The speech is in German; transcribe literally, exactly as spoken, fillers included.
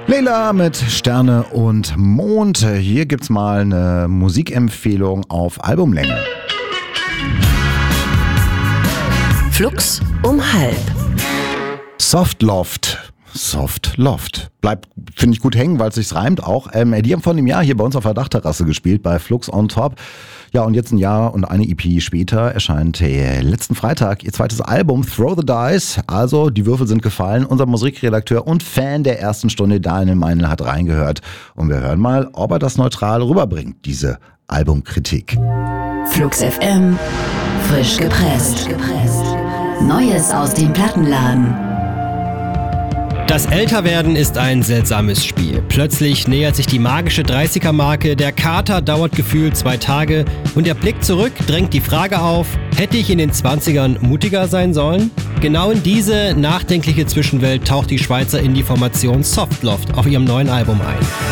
Leila mit Sterne und Mond. Hier gibt's mal eine Musikempfehlung auf Albumlänge. Flux um halb. Soft Loft. Soft Loft. Bleibt, finde ich, gut hängen, weil es sich reimt auch. Ähm, die haben vor einem Jahr hier bei uns auf der Dachterrasse gespielt, bei Flux on Top. Ja, und jetzt ein Jahr und eine E P später erscheint äh, letzten Freitag ihr zweites Album, Throw the Dice. Also, die Würfel sind gefallen. Unser Musikredakteur und Fan der ersten Stunde, Daniel Meinl, hat reingehört. Und wir hören mal, ob er das neutral rüberbringt, diese Albumkritik. Flux F M, frisch gepresst. Neues aus dem Plattenladen. Das Älterwerden ist ein seltsames Spiel. Plötzlich nähert sich die magische dreißiger-Marke, der Kater dauert gefühlt zwei Tage und der Blick zurück drängt die Frage auf, hätte ich in den zwanzigern mutiger sein sollen? Genau in diese nachdenkliche Zwischenwelt taucht die Schweizer Indie-Formation Soft Loft auf ihrem neuen Album ein.